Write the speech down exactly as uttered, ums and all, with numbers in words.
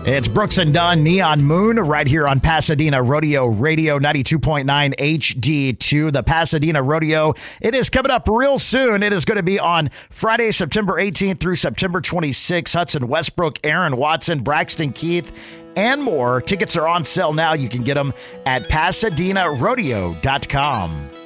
It's Brooks and Dunn, Neon Moon, right here on Pasadena Rodeo Radio, ninety-two point nine H D two. The Pasadena Rodeo, it is coming up real soon. It is going to be on Friday, September eighteenth through September twenty-sixth. Hudson Westbrook, Aaron Watson, Braxton Keith, and more. Tickets are on sale now. You can get them at Pasadena Rodeo dot com.